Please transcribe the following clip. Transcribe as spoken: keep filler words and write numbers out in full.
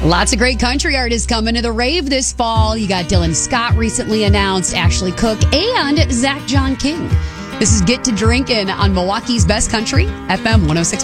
Lots of great country artists coming to the rave this fall. You got Dylan Scott recently announced, Ashley Cook, and Zach John King. This is Get to Drinkin' on Milwaukee's Best Country, F M one oh six.